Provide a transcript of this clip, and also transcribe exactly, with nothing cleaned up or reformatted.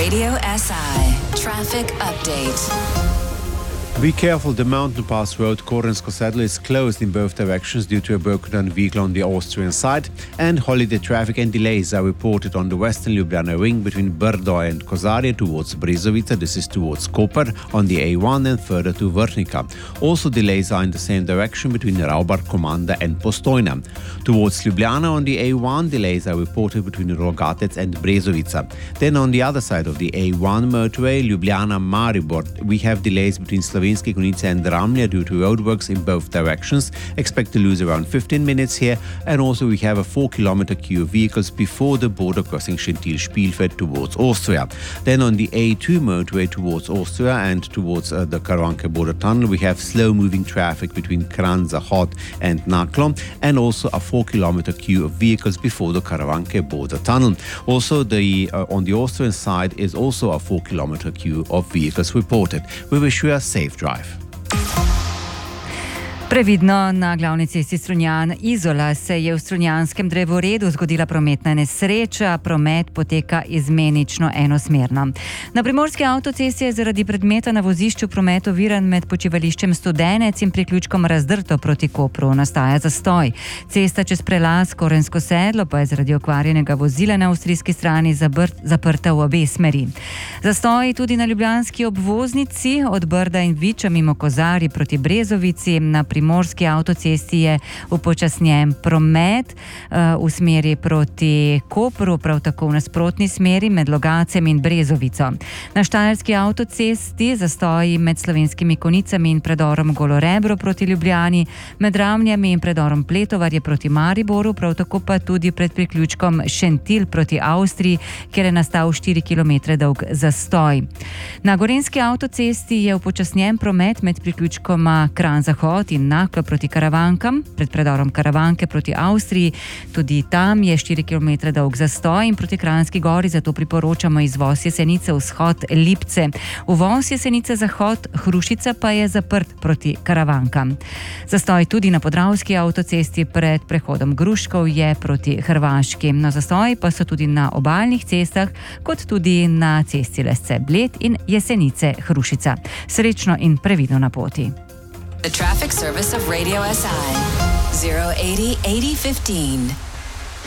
Radio S I Traffic Update. Be careful, the Mountain Pass Road, Korensko Sedlo, is closed in both directions due to a broken down vehicle on the Austrian side, and holiday traffic and delays are reported on the Western Ljubljana ring between Brdo and Kozarje towards Brezovica. This is towards Koper on the A one and further to Vrhnika. Also delays are in the same direction between Raubar, Komanda and Postojna. Towards Ljubljana on the A one, delays are reported between Rogatec and Brezovica. Then on the other side of the A one motorway, Ljubljana-Maribor, we have delays between Slovenija Konica and Ramlja due to roadworks in both directions. Expect to lose around fifteen minutes here, and also we have a four kilometer queue of vehicles before the border crossing Schentil-Spielfeld towards Austria. Then on the A two motorway towards Austria and towards uh, the Karavanke border tunnel, we have slow moving traffic between Kranj-Zahod and Naklo, and also a four kilometer queue of vehicles before the Karavanke border tunnel. Also the uh, on the Austrian side is also a four kilometer queue of vehicles reported. We wish you a safe drive. Previdno, na glavni cesti Strunjan-Izola se je v strunjanskem drevoredu zgodila prometna nesreča, promet poteka izmenično enosmerno. Na primorski avtocesti je zaradi predmeta na vozišču promet oviran med počivališčem Studenec in priključkom Razdrto proti Kopru. Nastaja zastoj. Cesta čez prelaz Korensko Sedlo pa je zaradi okvarjenega vozila na avstrijski strani zabrt, zaprta v obe smeri. Zastoj tudi na ljubljanski obvoznici od Brda in Viča mimo Kozarji proti Brezovici. Na primorski avtocesti je upočasnjen promet uh, v smeri proti Kopru, prav tako v nasprotni smeri med Logacem in Brezovico. Na štajerski avtocesti zastoji med Slovenskimi Konicami in predorom Golorebro proti Ljubljani, med Ramljami in predorom Pletovarje proti Mariboru, prav tako pa tudi pred priključkom Šentil proti Avstriji, kjer je nastal štiri kilometre dolg zastoj. Na gorenjski avtocesti je upočasnjen promet med priključkoma Kranj-Zahod in Naklo proti Karavankam, pred predorom Karavanke proti Avstriji. Tudi tam je štiri kilometre dolg zastoj in proti Kranjski gori, zato priporočamo izvoz Jesenice vzhod Lipce. Uvoz Jesenice zahod Hrušica pa je zaprt proti Karavankam. Zastoj tudi na podravski avtocesti pred prehodom Gruškov je proti Hrvaški. No, zastoj pa so tudi na obalnih cestah, kot tudi na cesti Lesce-Bled in Jesenice Hrušica. Srečno in previdno na poti. The traffic service of Radio S I zero eighty eighty fifteen.